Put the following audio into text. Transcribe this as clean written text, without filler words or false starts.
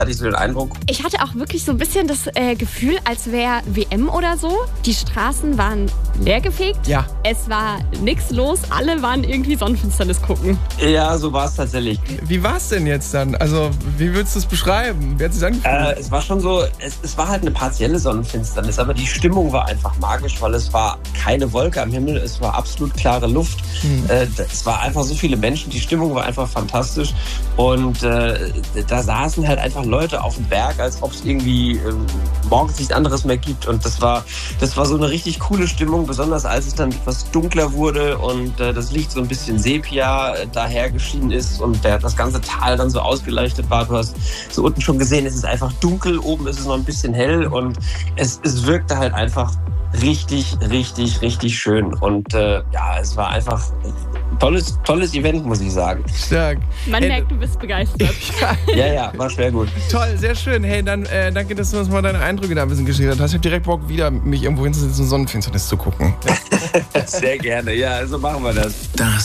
Hatte ich so den Eindruck. Ich hatte auch wirklich so ein bisschen das Gefühl, als wäre WM oder so. Die Straßen waren leergefegt. Ja. Es war nichts los. Alle waren irgendwie Sonnenfinsternis gucken. Ja, so war es tatsächlich. Wie war es denn jetzt dann? Also, wie würdest du es beschreiben? Wie hat es sich angefühlt? Es war schon so, es war halt eine partielle Sonnenfinsternis, aber die Stimmung war einfach magisch, weil es war keine Wolke am Himmel, es war absolut klare Luft. Es war einfach so viele Menschen, die Stimmung war einfach fantastisch und da saßen halt einfach Leute auf dem Berg, als ob es irgendwie morgens nichts anderes mehr gibt und das war so eine richtig coole Stimmung, besonders als es dann etwas dunkler wurde und das Licht so ein bisschen Sepia dahergeschienen ist und das ganze Tal dann so ausgeleuchtet war. Du hast so unten schon gesehen, es ist einfach dunkel, oben ist es noch ein bisschen hell und es wirkte halt einfach richtig, richtig, richtig schön und es war einfach tolles Event, muss ich sagen. Stark. Man merkt, du bist begeistert. Ja, war schwer gut. Toll, sehr schön. Hey, dann danke, dass du uns mal deine Eindrücke da ein bisschen geschildert hast. Ich habe direkt Bock, wieder mich irgendwo hinzusetzen und Sonnenfinsternis zu gucken. Sehr gerne, ja, so machen wir das.